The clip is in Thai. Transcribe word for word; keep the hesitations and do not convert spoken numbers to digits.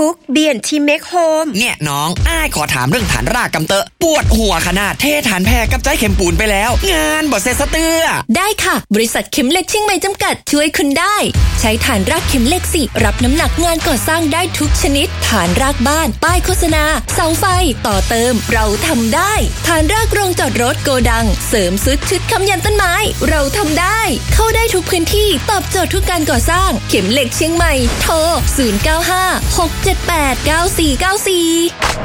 บุ๊ก บี แอนด์ ที Make Home เนี่ยน้องอ้ายขอถามเรื่องฐานรากกำเตอะปวดหัวขนาดเทฐานแพรกับใจเข็มปูนไปแล้วงานบ่เสร็จสะเตื้อได้ค่ะบริษัทเข็มเหล็กเชียงใหม่จำกัดช่วยคุณได้ใช้ฐานรากเข็มเหล็กสิรับน้ำหนักงานก่อสร้างได้ทุกชนิดฐานรากบ้านป้ายโฆษณาเสาไฟต่อเติมเราทำได้ฐานรากโรงจอดรถโกดังเสริมซุดชุดค้ำยันต้นไม้เราทำได้เข้าได้ทุกพื้นที่ตอบโจทย์ทุกการก่อสร้างเข็มเหล็กเชียงใหม่โทรศูนย์ เก้า ห้า หก เจ็ด แปด เก้า สี่ เก้า สี่